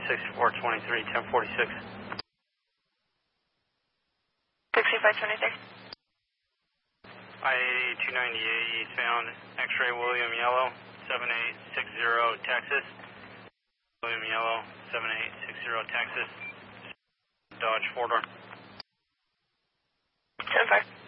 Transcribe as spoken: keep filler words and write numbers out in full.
sixty-four twenty-three, ten forty-six. sixty-five twenty-three. I eighty, two ninety-eight, eastbound, X-ray William Yellow, seven eight six zero, Texas. William Yellow, seven eight six zero, Texas. Dodge four-door. ten five.